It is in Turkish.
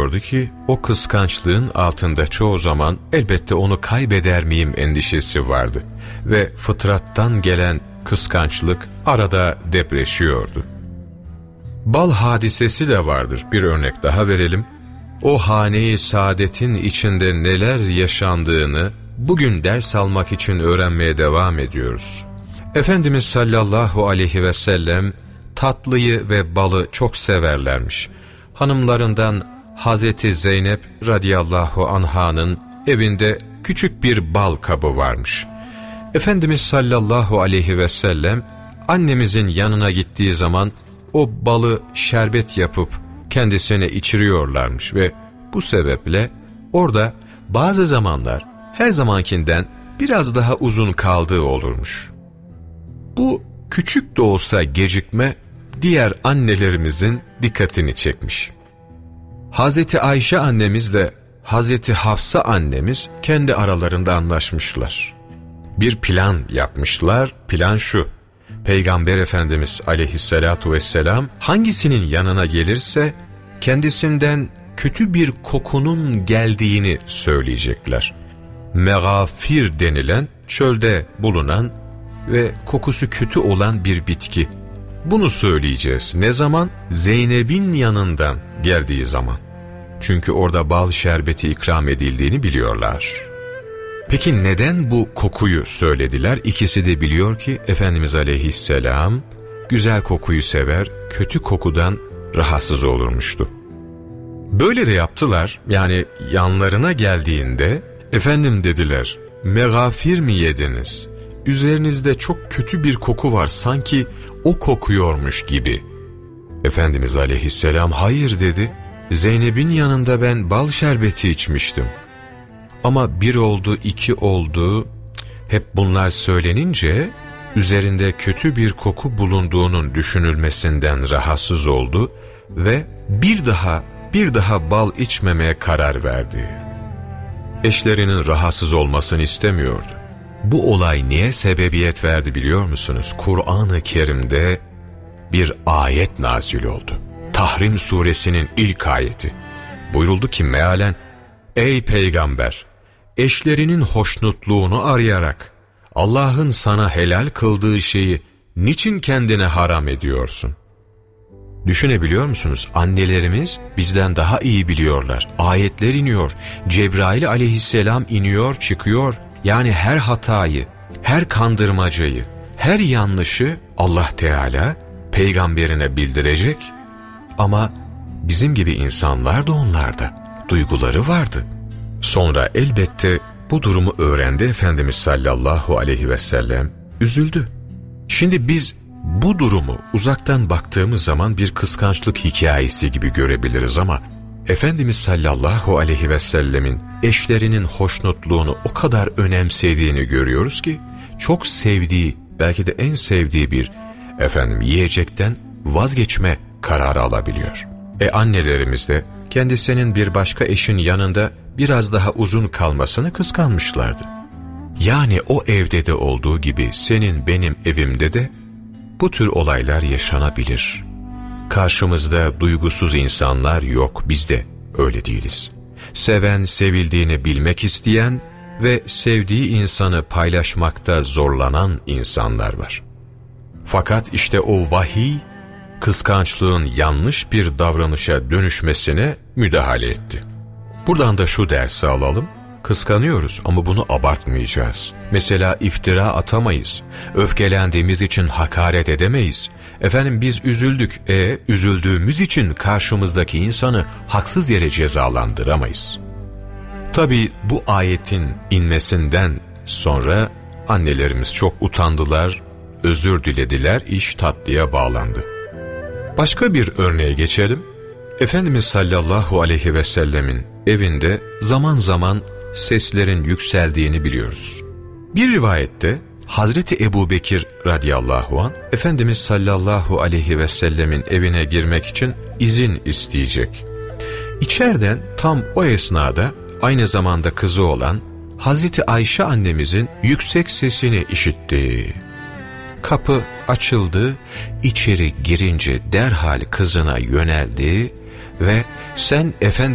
biliyordu ki o kıskançlığın altında çoğu zaman elbette onu kaybeder miyim endişesi vardı. Ve fıtrattan gelen kıskançlık arada depreşiyordu. Bal hadisesi de vardır. Bir örnek daha verelim. O hane-i saadetin içinde neler yaşandığını bugün ders almak için öğrenmeye devam ediyoruz. Efendimiz sallallahu aleyhi ve sellem tatlıyı ve balı çok severlermiş. Hanımlarından Hazreti Zeynep radıyallahu anha'nın evinde küçük bir bal kabı varmış. Efendimiz sallallahu aleyhi ve sellem annemizin yanına gittiği zaman o balı şerbet yapıp kendisine içiriyorlarmış ve bu sebeple orada bazı zamanlar her zamankinden biraz daha uzun kaldığı olurmuş. Bu küçük de olsa gecikme diğer annelerimizin dikkatini çekmiş. Hazreti Ayşe annemizle Hazreti Hafsa annemiz kendi aralarında anlaşmışlar. Bir plan yapmışlar. Plan şu: Peygamber Efendimiz aleyhissalatu vesselam hangisinin yanına gelirse kendisinden kötü bir kokunun geldiğini söyleyecekler. Megafir denilen çölde bulunan ve kokusu kötü olan bir bitki. Bunu söyleyeceğiz. Ne zaman? Zeynep'in yanından geldiği zaman. Çünkü orada bal şerbeti ikram edildiğini biliyorlar. Peki neden bu kokuyu söylediler? İkisi de biliyor ki Efendimiz aleyhisselam güzel kokuyu sever, kötü kokudan rahatsız olurmuştu. Böyle de yaptılar. Yani yanlarına geldiğinde efendim dediler, megafir mi yediniz? Üzerinizde çok kötü bir koku var, sanki o kokuyormuş gibi. Efendimiz aleyhisselam hayır dedi. Zeynep'in yanında ben bal şerbeti içmiştim. Ama bir oldu, iki oldu. Hep bunlar söylenince üzerinde kötü bir koku bulunduğunun düşünülmesinden rahatsız oldu ve bir daha bal içmemeye karar verdi. Eşlerinin rahatsız olmasını istemiyordu. Bu olay niye sebebiyet verdi biliyor musunuz? Kur'an-ı Kerim'de bir ayet nazil oldu. Tahrim suresinin ilk ayeti. Buyuruldu ki mealen, ey peygamber, eşlerinin hoşnutluğunu arayarak Allah'ın sana helal kıldığı şeyi niçin kendine haram ediyorsun? Düşünebiliyor musunuz? Annelerimiz bizden daha iyi biliyorlar. Ayetler iniyor. Cebrail aleyhisselam iniyor, çıkıyor. Yani her hatayı, her kandırmacayı, her yanlışı Allah Teala peygamberine bildirecek. Ama bizim gibi insanlar da onlarda. Duyguları vardı. Sonra elbette bu durumu öğrendi Efendimiz sallallahu aleyhi ve sellem. Üzüldü. Şimdi biz bu durumu uzaktan baktığımız zaman bir kıskançlık hikayesi gibi görebiliriz ama Efendimiz sallallahu aleyhi ve sellemin eşlerinin hoşnutluğunu o kadar önemsediğini görüyoruz ki çok sevdiği, belki de en sevdiği bir yiyecekten vazgeçme kararı alabiliyor. Annelerimiz de kendisinin bir başka eşin yanında biraz daha uzun kalmasını kıskanmışlardı. Yani o evde de olduğu gibi senin benim evimde de bu tür olaylar yaşanabilir. Karşımızda duygusuz insanlar yok, biz de öyle değiliz. Seven, sevildiğini bilmek isteyen ve sevdiği insanı paylaşmakta zorlanan insanlar var. Fakat işte o vahiy, kıskançlığın yanlış bir davranışa dönüşmesine müdahale etti. Buradan da şu dersi alalım. Kıskanıyoruz ama bunu abartmayacağız. Mesela iftira atamayız. Öfkelendiğimiz için hakaret edemeyiz. Biz üzüldük. Üzüldüğümüz için karşımızdaki insanı haksız yere cezalandıramayız. Tabii bu ayetin inmesinden sonra annelerimiz çok utandılar, özür dilediler, iş tatlıya bağlandı. Başka bir örneğe geçelim. Efendimiz sallallahu aleyhi ve sellemin evinde zaman zaman seslerin yükseldiğini biliyoruz. Bir rivayette Hazreti Ebubekir radıyallahu anh Efendimiz sallallahu aleyhi ve sellemin evine girmek için izin isteyecek. İçeriden tam o esnada aynı zamanda kızı olan Hazreti Ayşe annemizin yüksek sesini işitti. Kapı açıldı, içeri girince derhal kızına yöneldi ve sen